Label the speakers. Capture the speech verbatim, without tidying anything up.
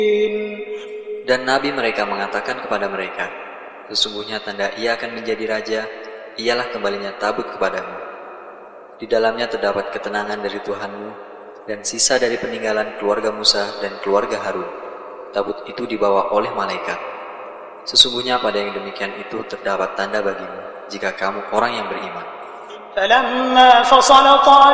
Speaker 1: Dan Nabi mereka mengatakan kepada mereka, sesungguhnya tanda ia akan menjadi raja, ialah kembalinya tabut kepadamu. Di dalamnya terdapat ketenangan dari Tuhanmu, dan sisa dari peninggalan keluarga Musa dan keluarga Harun. Tabut itu dibawa oleh malaikat. Sesungguhnya pada yang demikian itu terdapat tanda bagimu, jika kamu orang yang beriman.